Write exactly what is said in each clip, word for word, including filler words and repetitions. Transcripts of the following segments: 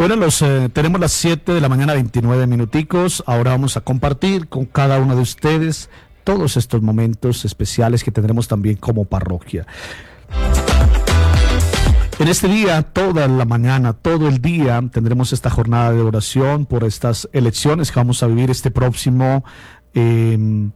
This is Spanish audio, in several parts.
Bueno, los eh, tenemos las siete de la mañana, veintinueve minuticos. Ahora vamos a compartir con cada uno de ustedes todos estos momentos especiales que tendremos también como parroquia. En este día, toda la mañana, todo el día, tendremos esta jornada de oración por estas elecciones que vamos a vivir este próximo eh,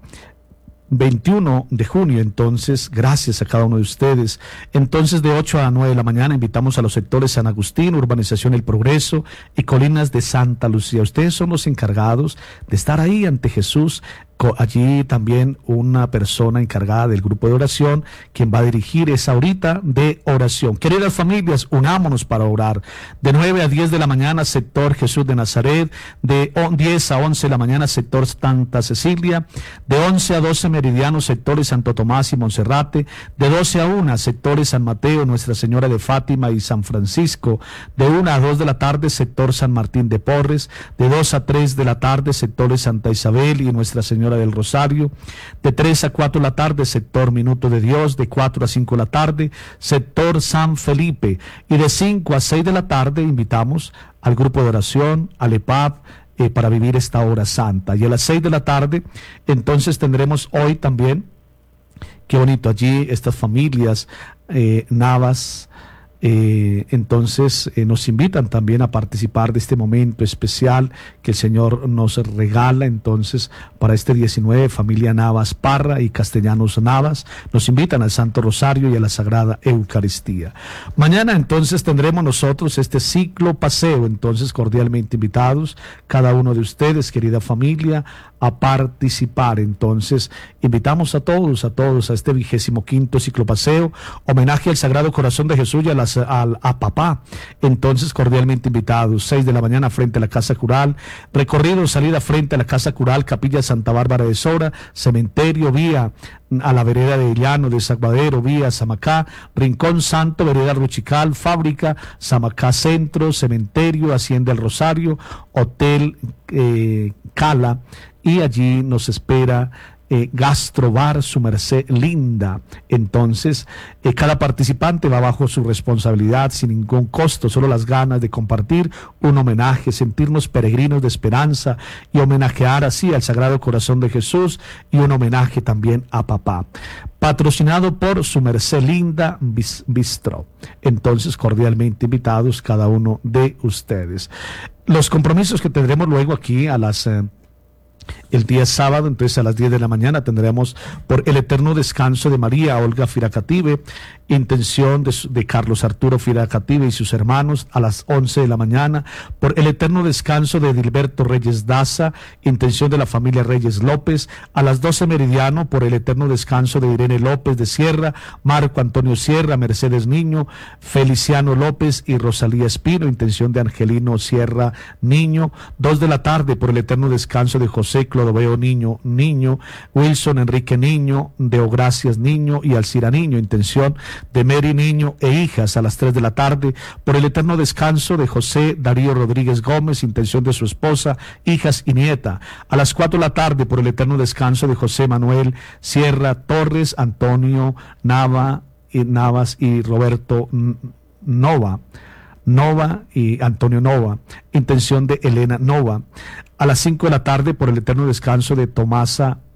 veintiuno de junio. Entonces, gracias a cada uno de ustedes. Entonces, de ocho a nueve de la mañana, invitamos a los sectores San Agustín, Urbanización El Progreso y Colinas de Santa Lucía. Ustedes son los encargados de estar ahí ante Jesús. Allí también una persona encargada del grupo de oración, quien va a dirigir esa horita de oración. Queridas familias, unámonos para orar. De nueve a diez de la mañana, sector Jesús de Nazaret. De diez a once de la mañana, sector Santa Cecilia. De once a doce meridianos, sectores Santo Tomás y Monserrate. De doce a una, sectores San Mateo, Nuestra Señora de Fátima y San Francisco. De una a dos de la tarde, sector San Martín de Porres. De dos a tres de la tarde, sectores Santa Isabel y Nuestra Señora del Rosario. De tres a cuatro de la tarde, sector Minuto de Dios. De cuatro a cinco de la tarde, sector San Felipe. Y de cinco a seis de la tarde invitamos al grupo de oración, al E P A P, eh, para vivir esta hora santa. Y a las seis de la tarde, entonces tendremos hoy también, qué bonito, allí estas familias eh, Navas, Eh, entonces eh, nos invitan también a participar de este momento especial que el Señor nos regala. Entonces, para este diecinueve, familia Navas Parra y Castellanos Navas nos invitan al Santo Rosario y a la Sagrada Eucaristía. Mañana entonces tendremos nosotros este ciclo paseo, entonces cordialmente invitados cada uno de ustedes, querida familia, a participar. Entonces invitamos a todos, a todos a este vigésimo quinto ciclo paseo, homenaje al Sagrado Corazón de Jesús y a, las, a, a papá. Entonces cordialmente invitados, seis de la mañana frente a la Casa Cural, recorrido, salida frente a la Casa Cural, Capilla Santa Bárbara de Sora, cementerio, vía a la vereda de Llano de Zaguadero, vía Samacá, Rincón Santo, vereda Ruchical, fábrica, Samacá Centro, cementerio, Hacienda El Rosario, Hotel eh, Cala, y allí nos espera eh, Gastrobar Su Merced Linda. Entonces, eh, cada participante va bajo su responsabilidad, sin ningún costo, solo las ganas de compartir un homenaje, sentirnos peregrinos de esperanza y homenajear así al Sagrado Corazón de Jesús y un homenaje también a papá. Patrocinado por Su Merced Linda Bistro. Entonces, cordialmente invitados cada uno de ustedes. Los compromisos que tendremos luego aquí a las... Eh, el día sábado, entonces a las diez de la mañana tendremos por el eterno descanso de María Olga Firacative, intención de, de Carlos Arturo Firacative y sus hermanos a las once de la mañana, por el eterno descanso de Edilberto Reyes Daza, intención de la familia Reyes López, a las doce meridiano por el eterno descanso de Irene López de Sierra, Marco Antonio Sierra, Mercedes Niño, Feliciano López y Rosalía Espino, intención de Angelino Sierra Niño, dos de la tarde por el eterno descanso de José Clodoveo Niño, Niño, Wilson Enrique Niño, Deogracias Niño y Alcira Niño, intención de Mary Niño e hijas, a las tres de la tarde, por el eterno descanso de José Darío Rodríguez Gómez, intención de su esposa, hijas y nieta, a las cuatro de la tarde, por el eterno descanso de José Manuel Sierra Torres, Antonio Nava, y Navas y Roberto Nova, Nova y Antonio Nova, intención de Elena Nova, a las cinco de la tarde por el eterno descanso de Tomasa